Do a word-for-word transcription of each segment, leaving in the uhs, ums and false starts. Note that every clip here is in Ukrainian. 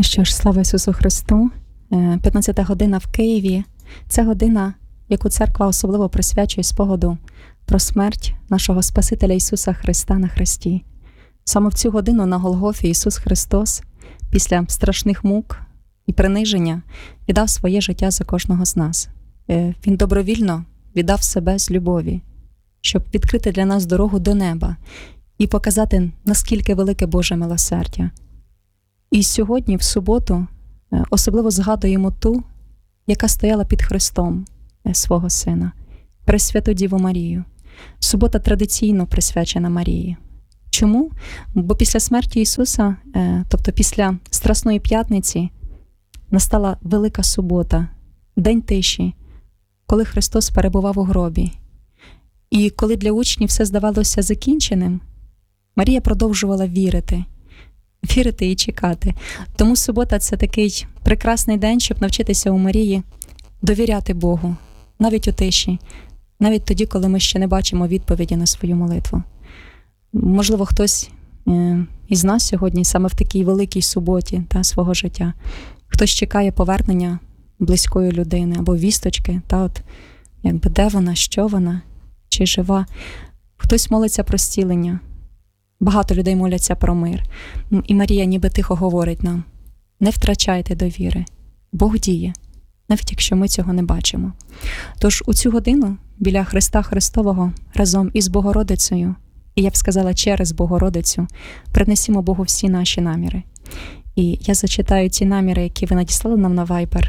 Ну що ж, слава Ісусу Христу. п'ятнадцята година в Києві – це година, яку церква особливо присвячує спогаду про смерть нашого Спасителя Ісуса Христа на хресті. Саме в цю годину на Голгофі Ісус Христос після страшних мук і приниження віддав своє життя за кожного з нас. Він добровільно віддав себе з любові, щоб відкрити для нас дорогу до неба і показати, наскільки велике Боже милосердя. І сьогодні, в суботу, особливо згадуємо ту, яка стояла під хрестом свого Сина, Пресвяту Діву Марію. Субота традиційно присвячена Марії. Чому? Бо після смерті Ісуса, тобто після Страсної П'ятниці, настала Велика Субота, День тиші, коли Христос перебував у гробі. І коли для учнів все здавалося закінченим, Марія продовжувала вірити. Вірити і чекати. Тому субота – це такий прекрасний день, щоб навчитися у Марії довіряти Богу, навіть у тиші, навіть тоді, коли ми ще не бачимо відповіді на свою молитву. Можливо, хтось е, із нас сьогодні, саме в такій великій суботі та, свого життя, хтось чекає повернення близької людини або вісточки, та от, якби, де вона, що вона, чи жива. Хтось молиться про зцілення. Багато людей моляться про мир. І Марія ніби тихо говорить нам: не втрачайте довіри. Бог діє, навіть якщо ми цього не бачимо. Тож у цю годину біля Христа Христового разом із Богородицею, і я б сказала через Богородицю, принесімо Богу всі наші наміри. І я зачитаю ті наміри, які ви надіслали нам на Viber.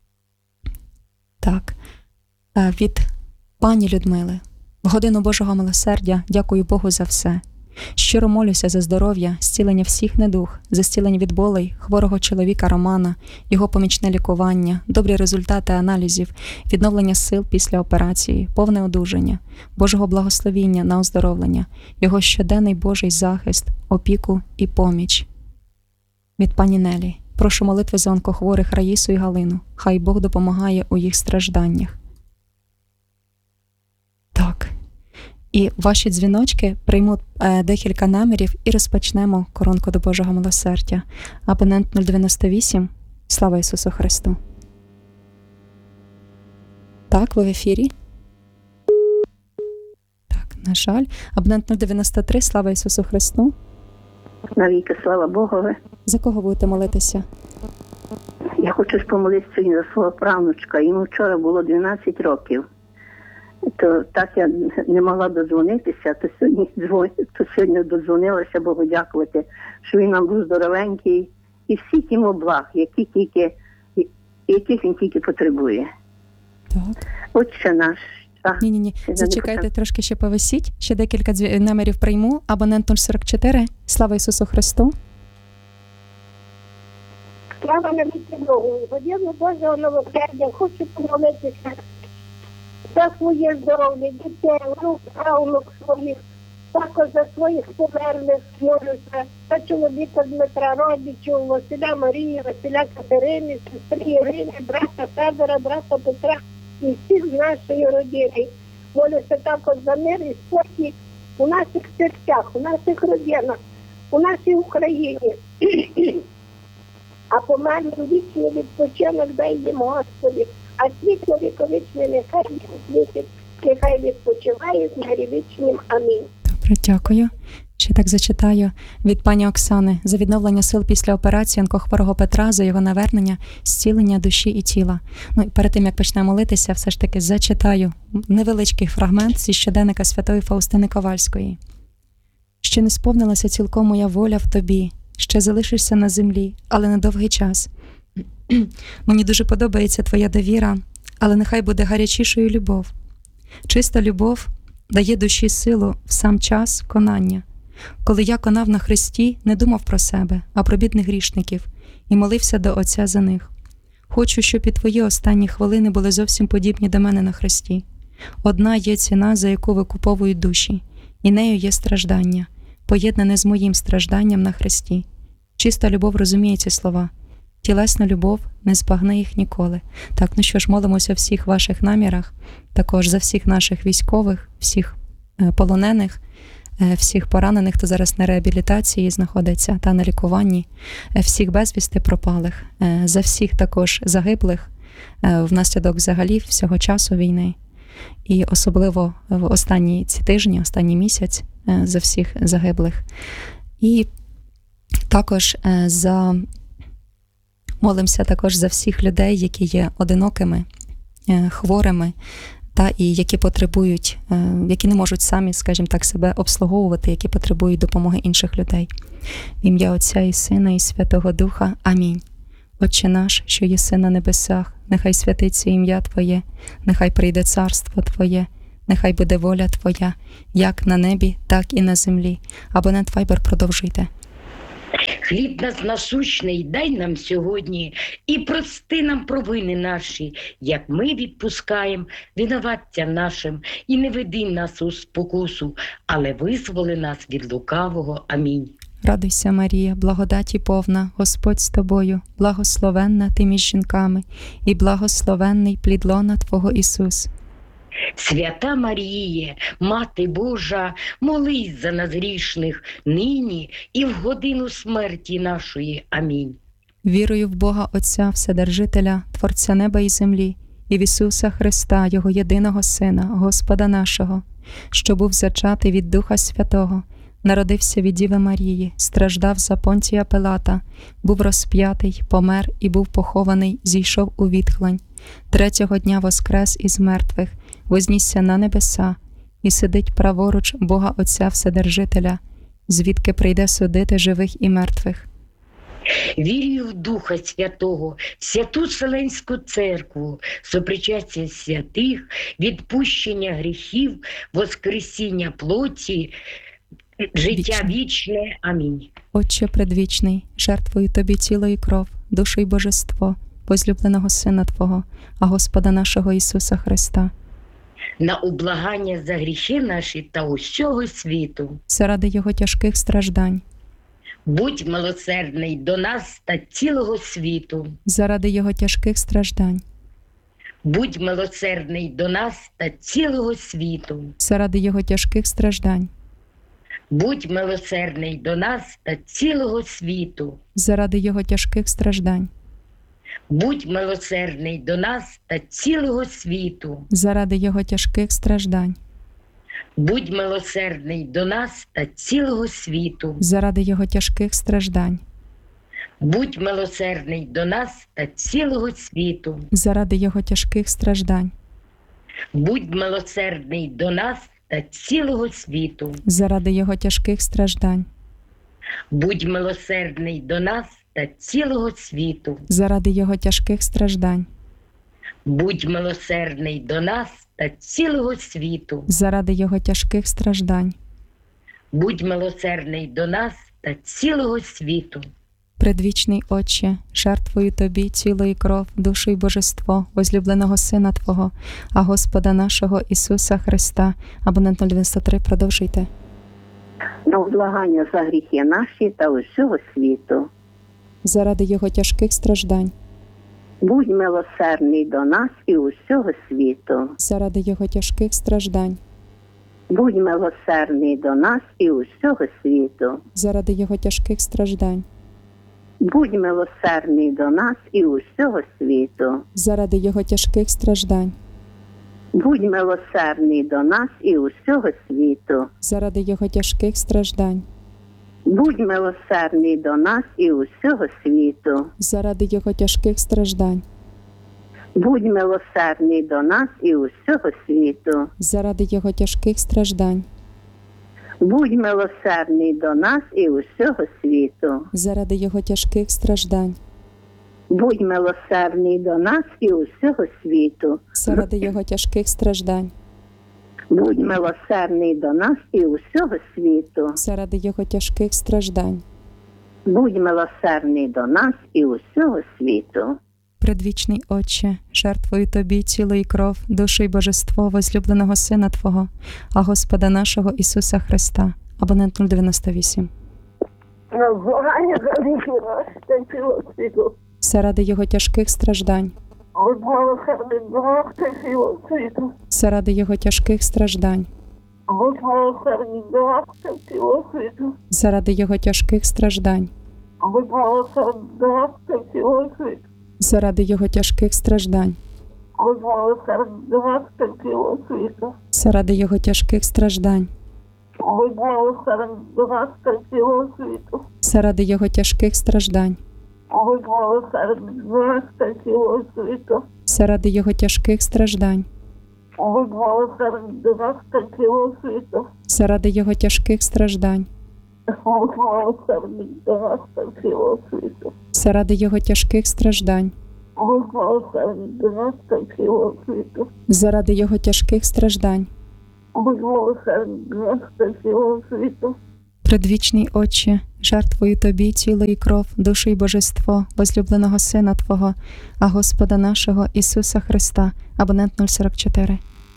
Так. Від пані Людмили. В годину Божого милосердя дякую Богу за все. Щиро молюся за здоров'я, зцілення всіх недуг, за зцілення від болей, хворого чоловіка Романа, його помічне лікування, добрі результати аналізів, відновлення сил після операції, повне одужання, Божого благословіння на оздоровлення, його щоденний Божий захист, опіку і поміч. Від пані Нелі. Прошу молитви за онкохворих Раїсу і Галину. Хай Бог допомагає у їх стражданнях. Так. І ваші дзвіночки приймуть е, декілька намірів і розпочнемо коронку до Божого милосердя. Абонент нуль дев'яносто вісім. Слава Ісусу Христу. Так, ви в ефірі? Так, на жаль. Абонент нуль дев'яносто три. Слава Ісусу Христу. Навіки, слава Богові. За кого будете молитися? Я хочу помолитися сьогодні за свого правнучка. Йому вчора було дванадцять років. То так я не могла додзвонитися, то сьогодні дзвоню, то сьогодні додзвонилася, Богу дякувати, що він нам був здоровенький і всіх йому благ, які тільки, яких він тільки потребує. Так. Отче наш. Ні-ні-ні, зачекайте, трошки ще повисіть, ще декілька дзві... намірів прийму. Абонент нуль сорок чотири. Слава Ісусу Христу. Слава навіки Богу. Годину Божого милосердя хочу помолитися за своє здоров'я, дітей, внук, правнук своїх, також за своїх померлих молюся, за чоловіка Дмитра, родичів, Василя Марії, Василя Катерини, сестри Ірини, брата Федора, брата Петра і всіх з нашої родини. Молюся також за мир і спокій у наших серцях, у наших родинах, у нашій Україні. А померлим вічний відпочинок дай їм, Господи. А світло віковічне нехай їх світить, нехай відпочиває з мирі вічним. Амінь. Добре, дякую. Ще так зачитаю від пані Оксани. За відновлення сил після операції онкохворого Петра, за його навернення, зцілення душі і тіла. Ну, і перед тим, як почнемо молитися, все ж таки зачитаю невеличкий фрагмент зі щоденника святої Фаустини Ковальської. «Ще не сповнилася цілком моя воля в тобі, ще залишишся на землі, але на довгий час. Мені дуже подобається твоя довіра, але нехай буде гарячішою любов. Чиста любов дає душі силу в сам час конання. Коли я конав на хресті, не думав про себе, а про бідних грішників, і молився до Отця за них. Хочу, щоб і твої останні хвилини були зовсім подібні до мене на хресті. Одна є ціна, за яку викуповують душі, і нею є страждання, поєднане з моїм стражданням на хресті. Чиста любов розуміє ці слова. Тілесна любов не збагне їх ніколи. Так, ну що ж, молимося у всіх ваших намірах, також за всіх наших військових, всіх полонених, е, всіх поранених, хто зараз на реабілітації знаходиться та на лікуванні, е, всіх безвісти пропалих, е, за всіх також загиблих е, внаслідок взагалі всього часу війни. І особливо в останні ці тижні, останній місяць е, за всіх загиблих. І також е, за молимося також за всіх людей, які є одинокими, е, хворими, та і які потребують, е, які не можуть самі, скажімо так, себе обслуговувати, які потребують допомоги інших людей. В ім'я Отця і Сина, і Святого Духа. Амінь. Отче наш, що єси на небесах, нехай святиться ім'я Твоє, нехай прийде царство Твоє, нехай буде воля Твоя, як на небі, так і на землі. Абонент Viber, продовжуйте. Хліб нас насущний дай нам сьогодні і прости нам провини наші, як ми відпускаємо винуватцям нашим, і не веди нас у спокусу, але визволи нас від лукавого. Амінь. Радуйся, Марія, благодаті повна, Господь з тобою, благословенна ти між жінками, і благословенний плід лона Твого Ісус. Свята Маріє, Мати Божа, молись за нас грішних, нині і в годину смерті нашої. Амінь. Вірую в Бога Отця Вседержителя, Творця неба і землі, і в Ісуса Христа, Його єдиного Сина, Господа нашого, що був зачатий від Духа Святого, народився від Діви Марії, страждав за Понтія Пилата, був розп'ятий, помер і був похований, зійшов у відхлань. Третього дня воскрес із мертвих, вознісся на небеса і сидить праворуч Бога Отця Вседержителя, звідки прийде судити живих і мертвих. Вірю в Духа Святого, в святу Вселенську Церкву, сопричастя святих, відпущення гріхів, воскресіння плоті, життя Вічне. вічне. Амінь. Отче предвічний, жертвую Тобі тіло і кров, душу і божество, возлюбленого Сина Твого, а Господа нашого Ісуса Христа, На ублагання за гріхи наші та усього світу. заради Його тяжких страждань, Будь милосердний до нас та цілого світу. заради Його тяжких страждань, Будь милосердний до нас та цілого світу. заради Його тяжких страждань, Будь милосердний до нас та цілого світу. заради Його тяжких страждань, Будь милосердний до нас та цілого світу. заради Його тяжких страждань, Будь милосердний до нас та цілого світу. заради Його тяжких страждань, Будь милосердний до нас та цілого світу. заради Його тяжких страждань, Будь милосердний до нас та цілого світу. заради Його тяжких страждань, Будь милосердний до нас та цілого світу. заради Його тяжких страждань, Будь милосердний до нас та цілого світу. заради Його тяжких страждань. Будь милосердний до нас та цілого світу. Предвічний Отче, жертвую Тобі тіло і кров, душу і божество, возлюбленого Сина Твого, а Господа нашого Ісуса Христа. Абонент нуль дев'яносто три, продовжуйте. На вблагання за гріхи наші та усього світу. Заради Його тяжких страждань, Будь милосердний до нас і усього світу. заради Його тяжких страждань, Будь милосердний до нас і усього світу. заради Його тяжких страждань, Будь милосердний до нас і усього світу. заради Його тяжких страждань, Будь милосердний до нас і усього світу. заради Його тяжких страждань, Будь милосердний до нас і усього світу. заради Його тяжких страждань, Будь милосердний до нас і усього світу. заради Його тяжких страждань, Будь милосердний до нас і усього світу. заради Його тяжких страждань, Будь милосердний до нас і усього світу. заради Його тяжких страждань, Будь милосердний до нас і усього світу. заради Його тяжких страждань. Будь милосердний до нас і усього світу. Предвічний Отче, жертвую Тобі тіло і кров, душу і божество возлюбленого Сина Твого, а Господа нашого Ісуса Христа. Абонент нуль дев'яносто вісім. На вблагання за гріхи наші та цілого світу. Заради Його тяжких страждань, Будь милосердний до нас та цілого світу. заради Його тяжких страждань, Будь милосердний до нас та всього світу. заради Його тяжких страждань, Будь милосердний до нас та всього світу. заради Його тяжких страждань, Будь милосердний до нас та всього світу. заради Його тяжких страждань, Будь милосердний до нас та всього світу. заради Його тяжких страждань, Будь милосердний до нас та всього світу. заради Його тяжких страждань, Будь милосердний до нас та всього світу. заради Його тяжких страждань, Будь милосердний до нас та всього світу. заради Його тяжких страждань, Будь милосердний до нас та всього світу. заради Його тяжких страждань. Будь милосердний до нас та всього світу. Предвічний Отче, жертвую Тобі тіло і кров, душу і божество возлюбленого Сина Твого, а Господа нашого Ісуса Христа, абонент нуль сорок чотири.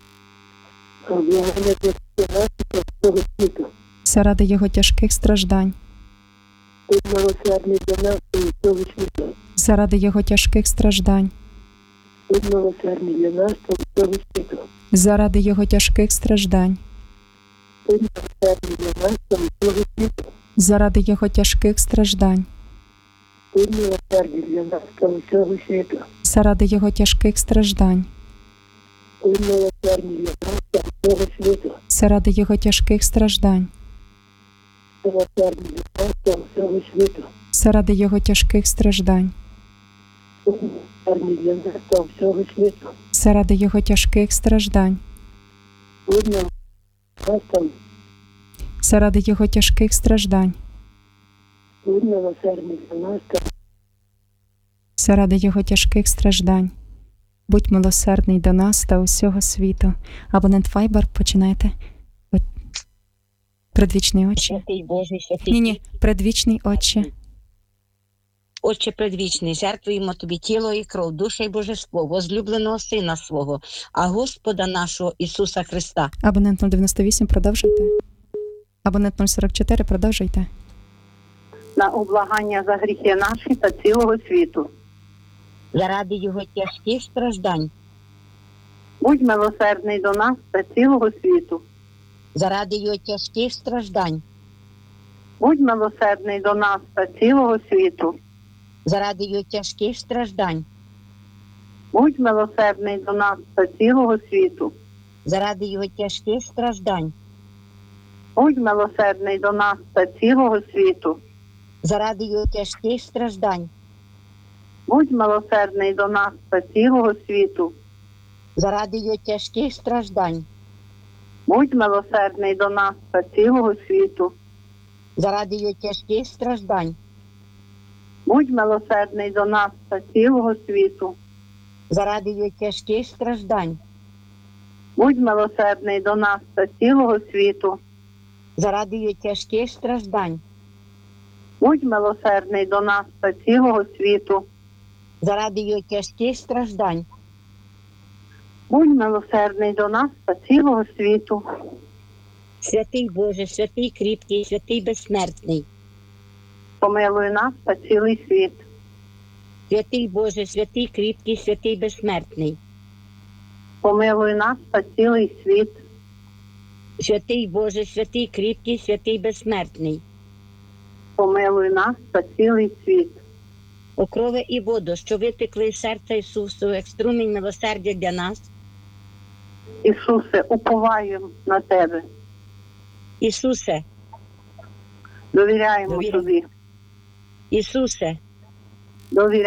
Благословення нас та всього світу. Заради Його тяжких страждань, Будь милосердний до нас та всього світу. заради Його тяжких страждань, Будь милосердний для нас та всього світу. заради Його тяжких страждань, Будь милосердний для нас та всього світу. заради Його тяжких страждань, Будь милосердний для нас та всього світу. заради Його тяжких страждань, Будь милосердний для нас та всього світу. заради Його тяжких страждань, Милосердний для нас та всього світу. заради Його тяжких страждань, Будь милосердний для нас та всього світу. заради Його тяжких страждань, Будь милосердний для нас та заради Його тяжких страждань, Будь милосердний для нас та заради Його тяжких страждань. Будь милосердний до нас та усього світу. Абонент Viber, починайте. От. Предвічний Отче. Святий Божий, святий. Ні, ні, предвічний Отче. Отче предвічний, жертвуємо тобі тіло і кров, душа і божество, возлюбленого Сина свого, а Господа нашого Ісуса Христа. Абонент нуль дев'яносто вісім, продовжуйте. Абонент нуль сорок чотири, продовжуйте. на облагання за гріхи наші та цілого світу. Заради його тяжких страждань, Будь милосердний до нас та цілого світу. заради його тяжких страждань, Будь милосердний до нас та цілого світу. заради його тяжких страждань, Будь милосердний до нас та цілого світу. заради його тяжких страждань, Будь милосердний до нас та цілого світу. заради його тяжких страждань, Будь милосердний до нас та цілого світу. заради його тяжких страждань, Будь милосердний до нас та цілого світу. заради його тяжких страждань, Будь милосердний до нас та цілого світу. заради його тяжких страждань, Будь милосердний до нас та цілого світу. заради його тяжких страждань, Будь милосердний до нас та цілого світу. заради його тяжких страждань, Будь милосердний до нас та цілого світу. святий Боже, святий кріпкий, святий безсмертний, Помилуй нас та цілий світ. святий Боже, святий кріпкий, святий безсмертний, Помилуй нас та цілий світ. святий Боже, святий кріпкий, святий безсмертний, Помилуй нас та цілий світ. о крови і воду, що витекли з серця Ісусу, як струмінь милосердя для нас, Ісусе, уповаємо на Тебе. Ісусе, Довіряємо Довіряємо. Тобі. Ісусе, Довіряємо.